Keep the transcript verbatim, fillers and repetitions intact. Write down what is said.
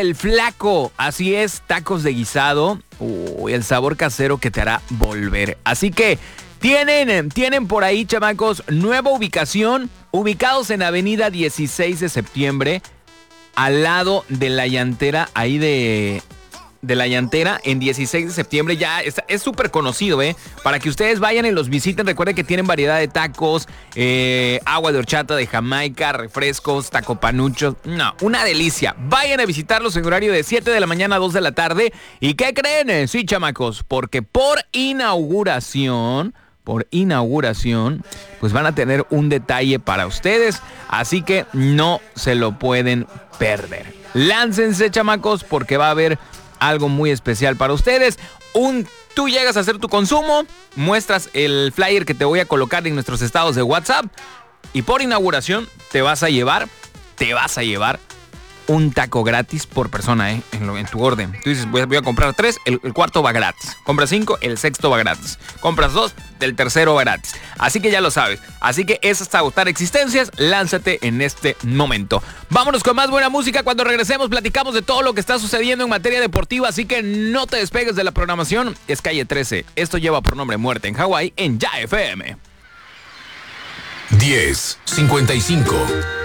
El Flaco, así es, tacos de guisado, uh, el sabor casero que te hará volver. Así que tienen, tienen por ahí, chamacos, nueva ubicación, ubicados en Avenida dieciséis de septiembre, al lado de la llantera, ahí de... de la llantera en dieciséis de septiembre. Ya es súper conocido, ¿eh? Para que ustedes vayan y los visiten. Recuerden que tienen variedad de tacos, eh, agua de horchata de Jamaica, refrescos, taco panuchos. No, una delicia. Vayan a visitarlos en horario de siete de la mañana a dos de la tarde. ¿Y qué creen? Sí, chamacos, porque por inauguración... por inauguración, pues van a tener un detalle para ustedes, así que no se lo pueden perder. Láncense, chamacos, porque va a haber algo muy especial para ustedes. Un, tú llegas a hacer tu consumo, muestras el flyer que te voy a colocar en nuestros estados de WhatsApp y por inauguración te vas a llevar, te vas a llevar un taco gratis por persona, ¿eh? En, lo, en tu orden. Tú dices, voy a, voy a comprar tres, el, el cuarto va gratis. Compras cinco, el sexto va gratis. Compras dos, el tercero va gratis. Así que ya lo sabes. Así que es hasta agotar existencias. Lánzate en este momento. Vámonos con más buena música. Cuando regresemos platicamos de todo lo que está sucediendo en materia deportiva. Así que no te despegues de la programación. Es Calle trece. Esto lleva por nombre Muerte en Hawái en Ya F M. diez cincuenta y cinco